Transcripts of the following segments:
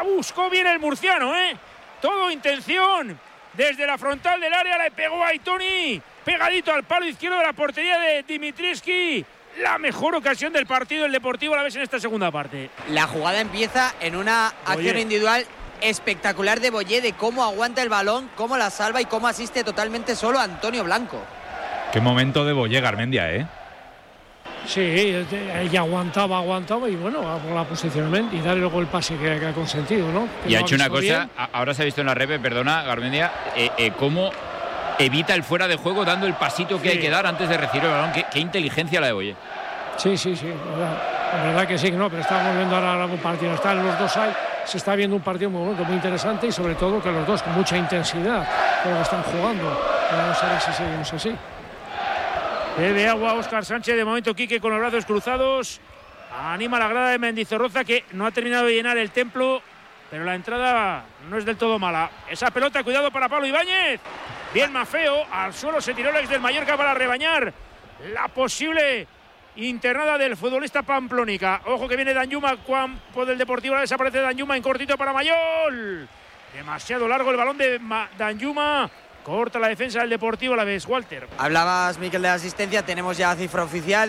buscó bien el murciano, todo intención. Desde la frontal del área le pegó a Aitoni, pegadito al palo izquierdo de la portería de Dimitrievski. La mejor ocasión del partido, el Deportivo Alavés en esta segunda parte. La jugada empieza en una acción individual espectacular de Boyé, de cómo aguanta el balón, cómo la salva y cómo asiste totalmente solo a Antonio Blanco. Qué momento de Boyé, Garmendia, Sí, ella aguantaba y bueno, por la posicionamiento y darle luego el pase que ha consentido, ¿no? Que y ha no hecho una cosa, bien. ahora se ha visto en la repe, perdona, Garmendia, cómo evita el fuera de juego dando el pasito que hay que dar antes de recibir el balón. Qué inteligencia la de Boyé. Sí, la verdad que sí, no, pero estamos viendo ahora un partido, están los dos ahí, se está viendo un partido muy interesante y sobre todo que los dos con mucha intensidad, creo que están jugando. Vamos a ver si seguimos así. Bebe agua Óscar Sánchez, de momento Quique con los brazos cruzados, anima la grada de Mendizorroza, que no ha terminado de llenar el templo, pero la entrada no es del todo mala. Esa pelota, cuidado para Pablo Ibáñez, bien Mafeo, al suelo se tiró el ex del Mallorca para rebañar la posible internada del futbolista pamplónica. Ojo que viene Danjuma, campo del Deportivo, desaparece Danjuma en cortito para Mayol, demasiado largo el balón de Danjuma. Corta la defensa del Deportivo Alavés. Walter. Hablabas, Miquel, de la asistencia. Tenemos ya cifra oficial: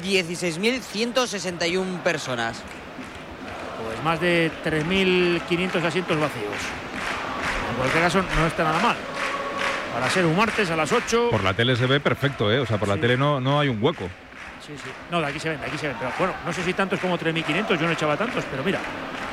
16.161 personas. Pues más de 3.500 asientos vacíos. En cualquier caso, no está nada mal. Para ser un martes a las 8. Por la tele se ve perfecto, O sea, por la tele no hay un hueco. Sí. No, de aquí se ven. Pero bueno, no sé si tantos como 3.500. Yo no echaba tantos, pero mira.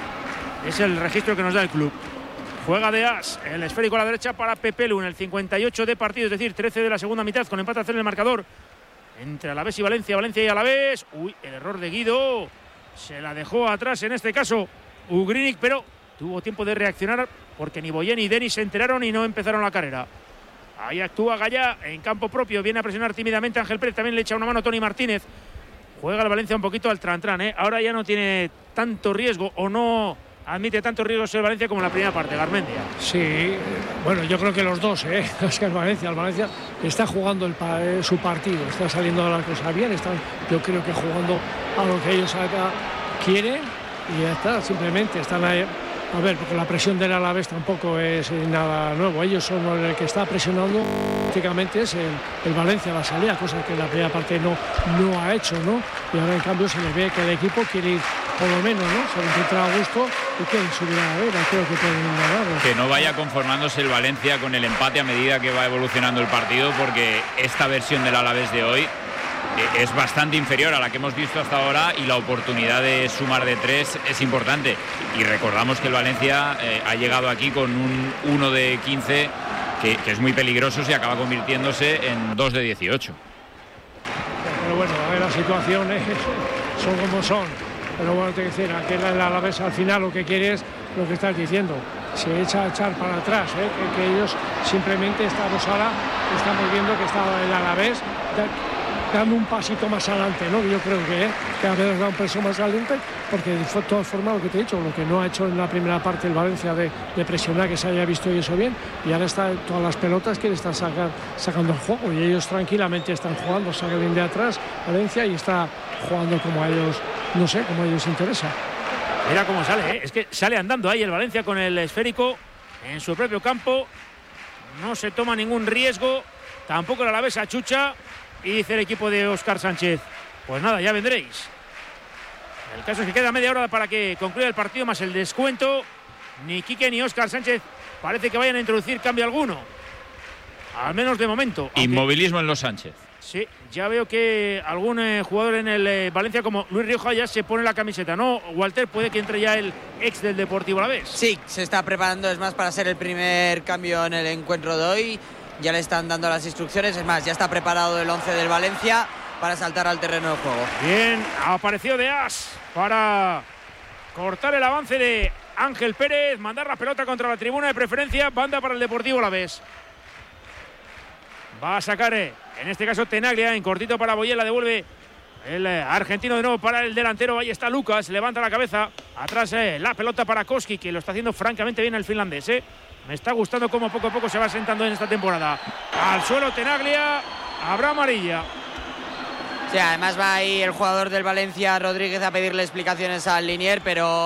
Es el registro que nos da el club. Juega de as, el esférico a la derecha para Pepelu en el 58 de partido, es decir, 13 de la segunda mitad, con empate a 0 en el marcador entre Alavés y Valencia y Alavés. Uy, el error de Guido, se la dejó atrás en este caso Ugrinic, pero tuvo tiempo de reaccionar porque ni Boyé ni Denis se enteraron y no empezaron la carrera. Ahí actúa Gallá en campo propio, viene a presionar tímidamente Ángel Pérez, también le echa una mano Toni Martínez. Juega el Valencia un poquito al tran-tran, Ahora ya no tiene tanto riesgo o no admite tantos riesgos el Valencia como en la primera parte, Garmendia. Sí, bueno, yo creo que los dos, Es que el Valencia está jugando su partido, está saliendo de las cosas bien, están, yo creo que jugando a lo que ellos acá quieren y ya está, simplemente están ahí. A ver, porque la presión del Alavés tampoco es nada nuevo, ellos son el que está presionando, prácticamente es el Valencia la salida, cosa que en la primera parte no ha hecho, ¿no? Y ahora en cambio se le ve que el equipo quiere ir por lo menos, ¿no? Se lo encuentra a gusto y quieren subir a ver, creo que pueden ganarlo. Que no vaya conformándose el Valencia con el empate a medida que va evolucionando el partido, porque esta versión del Alavés de hoy es bastante inferior a la que hemos visto hasta ahora y la oportunidad de sumar de 3 es importante. Y recordamos que el Valencia ha llegado aquí con un 1 de 15 que es muy peligroso si acaba convirtiéndose en 2 de 18. Pero bueno, a ver, las situaciones son como son. Pero bueno, te decir, aquel Alavés al final lo que quiere es lo que estás diciendo. Se echa a echar para atrás, que ellos simplemente estamos viendo que está el Alavés dando un pasito más adelante, ¿no? Yo creo que a veces da un peso más adelante, porque de todas formas lo que te he dicho, lo que no ha hecho en la primera parte el Valencia de presionar, que se haya visto y eso bien, y ahora está todas las pelotas que le están sacando el juego, y ellos tranquilamente están jugando, saca bien de atrás Valencia y está jugando como a ellos, no sé, como a ellos interesa. Mira cómo sale, es que sale andando ahí el Valencia con el esférico en su propio campo, no se toma ningún riesgo, tampoco el Alavés achucha. Y dice el equipo de Óscar Sánchez, pues nada, ya vendréis. El caso es que queda media hora para que concluya el partido más el descuento. Ni Quique ni Óscar Sánchez parece que vayan a introducir cambio alguno, al menos de momento. Inmovilismo en los Sánchez. Sí, ya veo que algún jugador en el Valencia como Luis Rioja ya se pone la camiseta, ¿no? Walter, puede que entre ya el ex del Deportivo Alavés. Sí, se está preparando, es más, para ser el primer cambio en el encuentro de hoy. Ya le están dando las instrucciones, es más, ya está preparado el 11 del Valencia para saltar al terreno de juego. Bien, apareció de as para cortar el avance de Ángel Pérez, mandar la pelota contra la tribuna de preferencia, banda para el Deportivo Alavés. Va a sacar, en este caso, Tenaglia, en cortito para Boyé, la devuelve el argentino de nuevo para el delantero. Ahí está Lucas, levanta la cabeza, atrás la pelota para Koski, que lo está haciendo francamente bien el finlandés, Me está gustando cómo poco a poco se va sentando en esta temporada. Al suelo Tenaglia, habrá amarilla. Sí, además va ahí el jugador del Valencia, Rodríguez, a pedirle explicaciones al Linier, pero